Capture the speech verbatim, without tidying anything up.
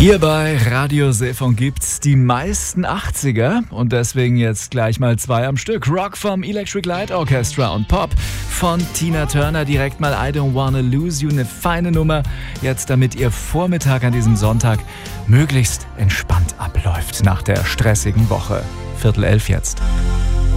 Hier bei Radio Seefunk gibt's die meisten achtziger und deswegen jetzt gleich mal zwei am Stück. Rock vom Electric Light Orchestra und Pop von Tina Turner. Direkt mal I Don't Wanna Lose You, eine feine Nummer. Jetzt, damit Ihr Vormittag an diesem Sonntag möglichst entspannt abläuft nach der stressigen Woche. Viertel elf jetzt.